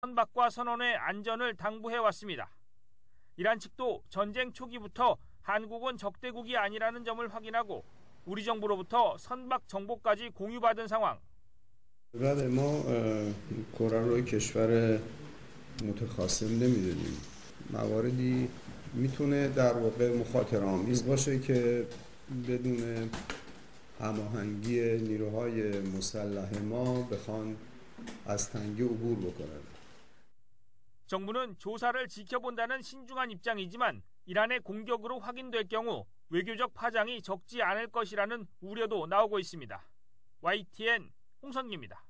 선박과 선원의 안전을 당부해왔습니다. 이란 측도 전쟁 초기부터 한국은 적대국이 아니라는 점을 확인하고 우리 정부로부터 선박 정보까지 공유받은 상황. بعد ما کره روی کشور متخاصم نمیدونیم مواردی میتونه در واقع مخاطره آمیز باشه که بدون هماهنگی نیروهای مسلح ما بخوان از تنگه عبور بکنن. 정부는 조사를 지켜본다는 신중한 입장이지만 이란의 공격으로 확인될 경우 외교적 파장이 적지 않을 것이라는 우려도 나오고 있습니다. YTN 홍선기입니다.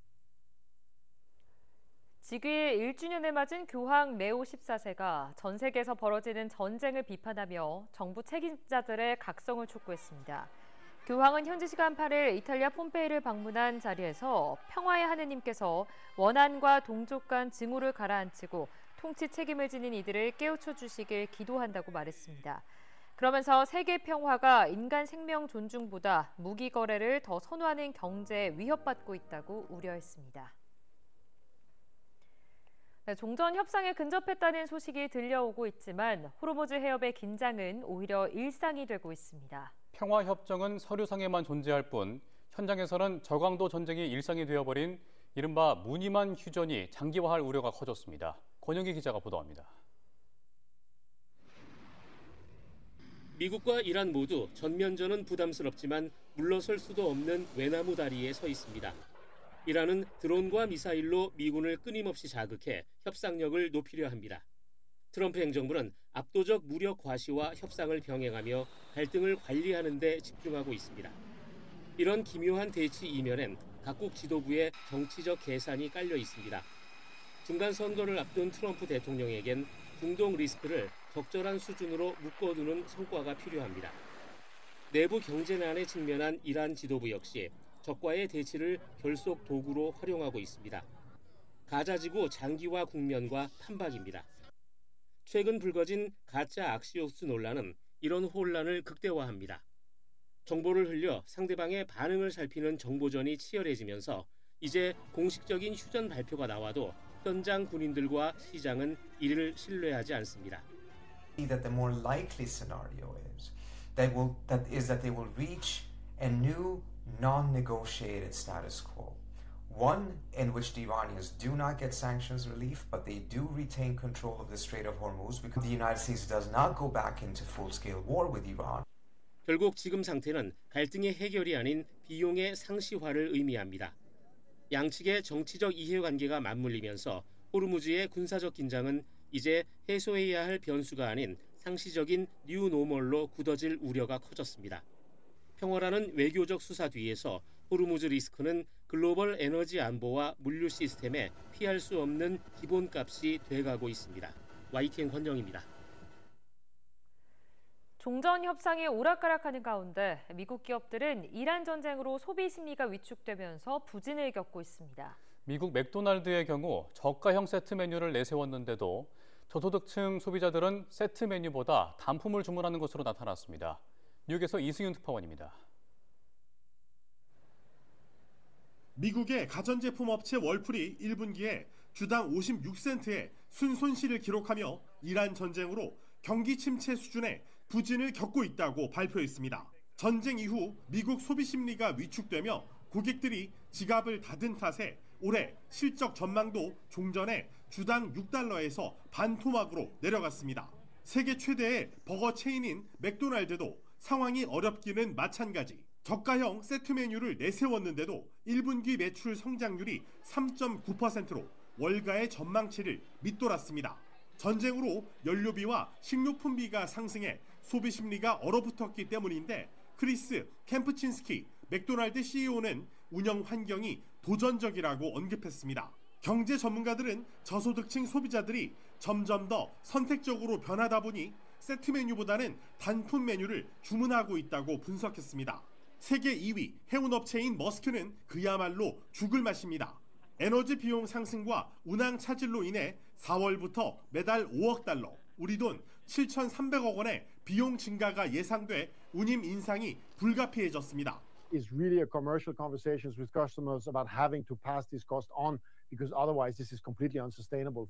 즉위 1주년을 맞은 교황 레오 14세가 전 세계에서 벌어지는 전쟁을 비판하며 정부 책임자들의 각성을 촉구했습니다. 교황은 현지 시간 8일 이탈리아 폼페이를 방문한 자리에서 평화의 하느님께서 원한과 동족 간 증오를 가라앉히고 통치 책임을 지닌 이들을 깨우쳐 주시길 기도한다고 말했습니다. 그러면서 세계 평화가 인간 생명 존중보다 무기 거래를 더 선호하는 경제에 위협받고 있다고 우려했습니다. 종전 협상에 근접했다는 소식이 들려오고 있지만 호르무즈 해협의 긴장은 오히려 일상이 되고 있습니다. 평화협정은 서류상에만 존재할 뿐 현장에서는 저강도 전쟁이 일상이 되어버린 이른바 무늬만 휴전이 장기화할 우려가 커졌습니다. 권영기 기자가 보도합니다. 미국과 이란 모두 전면전은 부담스럽지만 물러설 수도 없는 외나무 다리에 서 있습니다. 이란은 드론과 미사일로 미군을 끊임없이 자극해 협상력을 높이려 합니다. 트럼프 행정부는 압도적 무력 과시와 협상을 병행하며 갈등을 관리하는 데 집중하고 있습니다. 이런 기묘한 대치 이면엔 각국 지도부의 정치적 계산이 깔려 있습니다. 중간 선거를 앞둔 트럼프 대통령에겐 중동 리스크를 적절한 수준으로 묶어두는 성과가 필요합니다. 내부 경제난에 직면한 이란 지도부 역시 적과의 대치를 결속 도구로 활용하고 있습니다. 가자지구 장기화 국면과 판박입니다. 최근 불거진 가짜 악시오스 논란은 이런 혼란을 극대화합니다. 정보를 흘려 상대방의 반응을 살피는 정보전이 치열해지면서 이제 공식적인 휴전 발표가 나와도 현장 군인들과 시장은 이를 신뢰하지 않습니다. That the more likely scenario is that they will reach a new non-negotiated status quo. One in which the Iranians do not get sanctions relief, but they do retain control of the Strait of Hormuz because the United States does not go back into full-scale war with Iran. 결국 지금 상태는 갈등의 해결이 아닌 비용의 상시화를 의미합니다. 양측의 정치적 이해관계가 맞물리면서 호르무즈의 군사적 긴장은 이제 해소해야 할 변수가 아닌 상시적인 뉴 노멀로 굳어질 우려가 커졌습니다. 평화라는 외교적 수사 뒤에서 호르무즈 리스크는 글로벌 에너지 안보와 물류 시스템에 피할 수 없는 기본값이 돼가고 있습니다. YTN 권영입니다. 종전 협상이 오락가락하는 가운데 미국 기업들은 이란 전쟁으로 소비 심리가 위축되면서 부진을 겪고 있습니다. 미국 맥도날드의 경우 저가형 세트 메뉴를 내세웠는데도 저소득층 소비자들은 세트 메뉴보다 단품을 주문하는 것으로 나타났습니다. 뉴욕에서 이승윤 특파원입니다. 미국의 가전제품 업체 월풀이 1분기에 주당 56센트의 순손실을 기록하며 이란 전쟁으로 경기 침체 수준의 부진을 겪고 있다고 발표했습니다. 전쟁 이후 미국 소비 심리가 위축되며 고객들이 지갑을 닫은 탓에 올해 실적 전망도 종전에 주당 6달러에서 반토막으로 내려갔습니다. 세계 최대의 버거 체인인 맥도날드도 상황이 어렵기는 마찬가지. 저가형 세트 메뉴를 내세웠는데도 1분기 매출 성장률이 3.9%로 월가의 전망치를 밑돌았습니다. 전쟁으로 연료비와 식료품비가 상승해 소비 심리가 얼어붙었기 때문인데 크리스 캠프친스키 맥도날드 CEO는 운영 환경이 도전적이라고 언급했습니다. 경제 전문가들은 저소득층 소비자들이 점점 더 선택적으로 변하다 보니 세트 메뉴보다는 단품 메뉴를 주문하고 있다고 분석했습니다. 세계 2위 해운업체인 머스크는 그야말로 죽을 맛입니다. 에너지 비용 상승과 운항 차질로 인해 4월부터 매달 5억 달러, 우리 돈 7,300억 원의 비용 증가가 예상돼 운임 인상이 불가피해졌습니다. Is really a commercial conversations with customers about having to pass these costs on because otherwise this is completely unsustainable.